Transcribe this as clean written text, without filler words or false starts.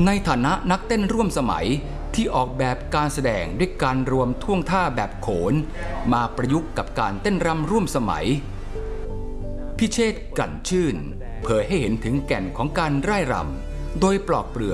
ในฐานะนักเต้นร่วมสมัยที่ออกแบบการแสดงด้วยการรวมท่วงท่าแบบโขนมาประยุกต์กับการเต้นรำร่วมสมัยพิเชษฐ์ กลั่นชื่นเผยให้เห็นถึงแก่นของการร่ายรำโดยปลอกเปลือก